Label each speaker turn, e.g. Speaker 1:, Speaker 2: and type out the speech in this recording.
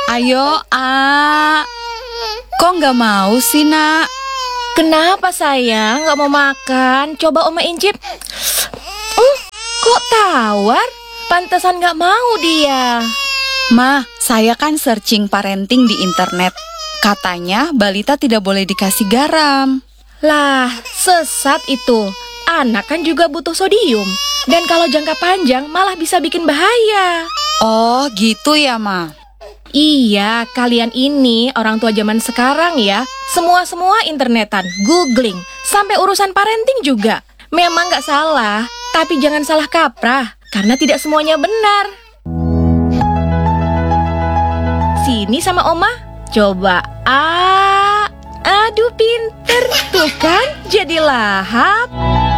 Speaker 1: Ayo, kok nggak mau sih, Nak?
Speaker 2: Kenapa sayang nggak mau makan? Coba Oma incip. Kok tawar? Pantesan nggak mau dia.
Speaker 1: Ma, saya kan searching parenting di internet. Katanya balita tidak boleh dikasih garam.
Speaker 2: Lah, sesat itu. Anak kan juga butuh sodium. Dan kalau jangka panjang malah bisa bikin bahaya.
Speaker 1: Oh, gitu ya, Ma?
Speaker 2: Iya, kalian ini orang tua zaman sekarang ya. Semua internetan, googling, sampai urusan parenting juga. Memang nggak salah, tapi jangan salah kaprah, karena tidak semuanya benar. Sini sama Oma, coba Aduh pinter, tuh kan jadi lahap.